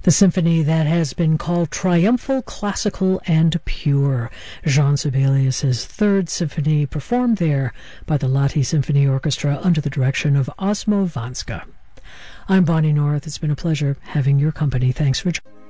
The symphony that has been called triumphal, classical, and pure. Jean Sibelius' Third Symphony, performed there by the Lahti Symphony Orchestra under the direction of Osmo Vanska. I'm Bonnie North. It's been a pleasure having your company. Thanks for joining.